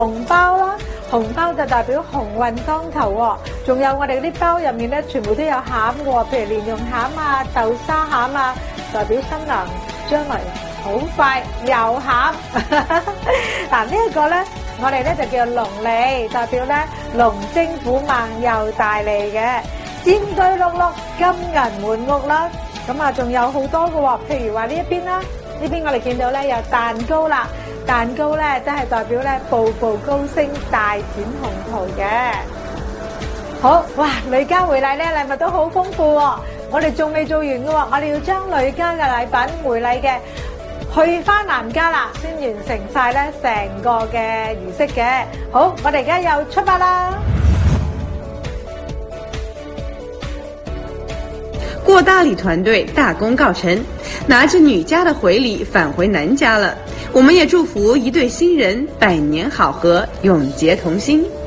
紅包啦，紅包就代表鴻運當頭喎。仲有我哋嗰啲包入面咧，全部都有餡嘅喎，譬如蓮蓉餡啊、豆沙餡啊，代表新娘將來好快有餡。嗱呢一個咧，我哋咧就叫龍利，代表咧龍精虎猛又大利嘅，尖堆碌碌金銀滿屋啦。咁啊，仲有好多嘅喎，譬如話呢一邊啦，呢邊我哋見到咧有蛋糕啦。蛋糕咧，都係代表咧步步高升、大展宏圖嘅。好，哇！女家回禮咧，禮物都好豐富喎。我哋仲未做完嘅喎，我哋要將女家嘅禮品回禮嘅去返男家啦，先完成晒咧成個嘅儀式嘅。好，我哋而家又出發啦！ 过大礼团队大功告成，拿着女家的回礼返回男家了。我们也祝福一对新人百年好合，永结同心。